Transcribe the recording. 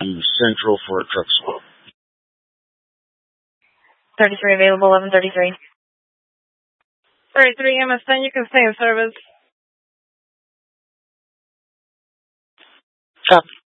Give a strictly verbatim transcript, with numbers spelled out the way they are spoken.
to Central for a truck swap. thirty-three available, eleven thirty-three. thirty-three M S ten, you can stay in service. Copy.